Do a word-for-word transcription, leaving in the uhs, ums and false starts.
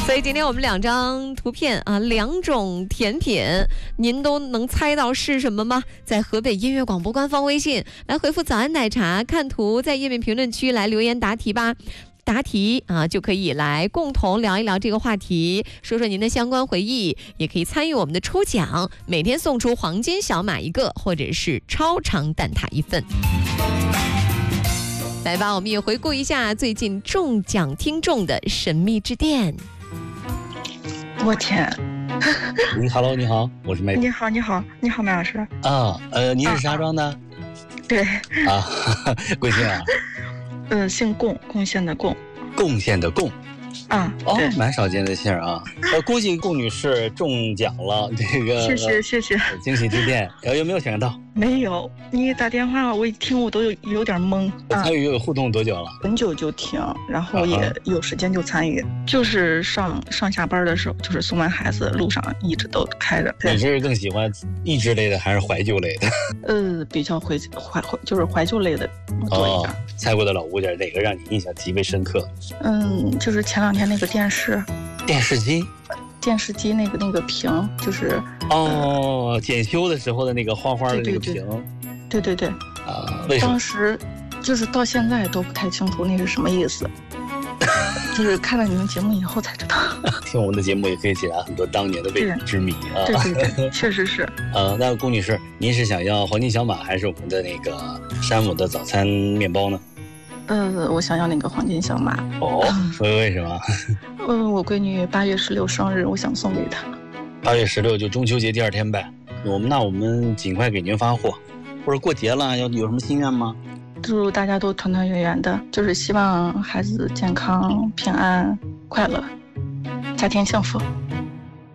所以今天我们两张图片啊，两种甜品，您都能猜到是什么吗？在河北音乐广播官方微信来回复早安奶茶，看图在页面评论区来留言答题吧。答题啊，就可以来共同聊一聊这个话题，说说您的相关回忆，也可以参与我们的抽奖，每天送出黄金小马一个，或者是超长蛋挞一份。来吧，我们也回顾一下最近中奖听众的神秘之店。 我天！ 你好，你好，我是麦。 你好，你好，你好，麦老师。 啊，呃，你是啥庄的？啊、 对。 啊，贵姓啊？ 呃，姓贡，贡献的贡。 贡献的贡。 啊， 哦，蛮少见的姓啊。呃，恭喜贡女士中奖了，这个谢谢谢谢， 惊喜致电，有没有想到？ 没有，你打电话我一听我都有有点懵。 参与有互动多久了？ 很久就听，然后也有时间就参与，就是上上下班的时候，就是送完孩子路上一直都开着。 你是更喜欢益智类的还是怀旧类的？ 呃，比较怀怀就是怀旧类的多一点。哦， 猜过的老物件哪个让你印象极为深刻？ 嗯，就是前两天那个电视， 电视机。 电视机那个那个屏，就是哦，呃、检修的时候的那个花花的那个屏， 对对 对, 对, 对啊，为什么？ 当时就是到现在都不太清楚那是什么意思，就是看了你们节目以后才知道。 听我们的节目也可以解答很多当年的未解之谜啊！ 对对对，确实是。 呃，那龚女士，您是想要黄金小马还是我们的那个山姆的早餐面包呢？ 呃，我想要那个黄金小马。 哦，所以为什么？ 嗯、呃，我闺女八月十六生日，我想送给她。 八月十六就中秋节第二天呗。我们那我们尽快给您发货，或者过节了要有什么心愿吗？ 祝大家都团团圆圆的，就是希望孩子健康、平安、快乐，家庭幸福。